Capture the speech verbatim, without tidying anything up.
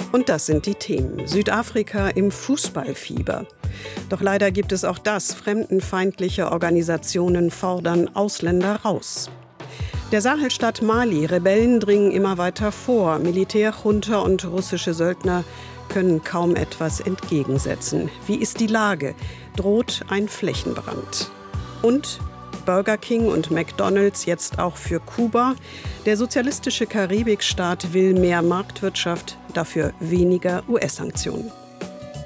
Und das sind die Themen. Südafrika im Fußballfieber. Doch leider gibt es auch das. Fremdenfeindliche Organisationen fordern Ausländer raus. Der Sahelstaat Mali. Rebellen dringen immer weiter vor. Militärjunta und russische Söldner können kaum etwas entgegensetzen. Wie ist die Lage? Droht ein Flächenbrand? Und Burger King und McDonald's jetzt auch für Kuba. Der sozialistische Karibikstaat will mehr Marktwirtschaft, dafür weniger U S-Sanktionen.